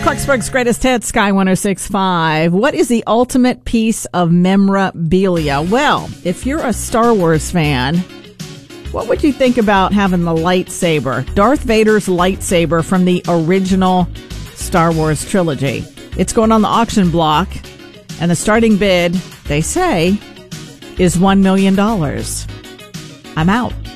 Clarksburg's greatest hits, Sky 106.5. What is the ultimate piece of memorabilia? Well, if you're a Star Wars fan, what would you think about having the lightsaber? Darth Vader's lightsaber from the original Star Wars trilogy. It's going on the auction block, and the starting bid, they say, is $1 million. I'm out.